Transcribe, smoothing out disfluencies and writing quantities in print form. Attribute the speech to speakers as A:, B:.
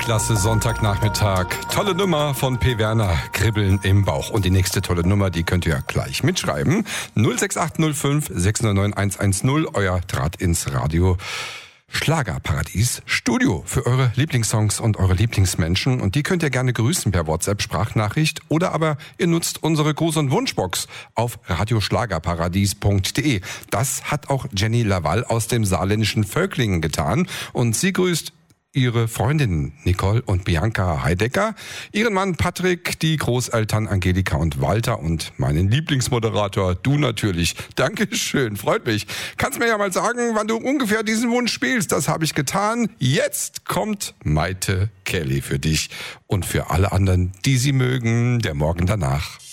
A: Klasse Sonntagnachmittag. Tolle Nummer von P. Werner, Kribbeln im Bauch. Und die nächste tolle Nummer, die könnt ihr ja gleich mitschreiben. 06805 609 110, euer Draht ins Radio. Schlagerparadies Studio für eure Lieblingssongs und eure Lieblingsmenschen. Und die könnt ihr gerne grüßen per WhatsApp-Sprachnachricht oder aber ihr nutzt unsere Gruß- und Wunschbox auf radioschlagerparadies.de. Das hat auch Jenny Laval aus dem saarländischen Völklingen getan. Und sie grüßt ihre Freundinnen Nicole und Bianca Heidecker, ihren Mann Patrick, die Großeltern Angelika und Walter und meinen Lieblingsmoderator, du natürlich. Dankeschön, freut mich. Kannst mir ja mal sagen, wann du ungefähr diesen Wunsch spielst. Das habe ich getan. Jetzt kommt Maite Kelly für dich und für alle anderen, die sie mögen, der Morgen danach.